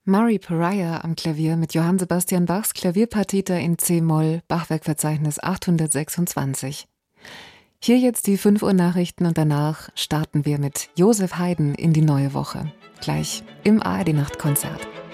Murray Pariah am Klavier mit Johann Sebastian Bachs Klavierpartita in C-Moll, Bachwerkverzeichnis 826. Hier jetzt die 5 Uhr Nachrichten und danach starten wir mit Josef Haydn in die neue Woche. Gleich im ARD Nachtkonzert.